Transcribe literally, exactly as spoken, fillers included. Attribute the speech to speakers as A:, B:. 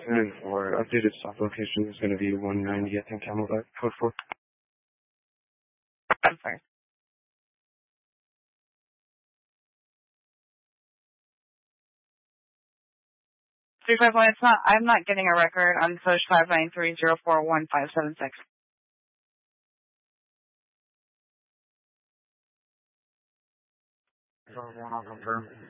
A: And for updated stop location is going to be one ninety, I think, Camelback, code four.
B: I'm sorry. Three five one. It's not. I'm not getting a record on push five nine three zero four one five seven six.
A: I'll confirm.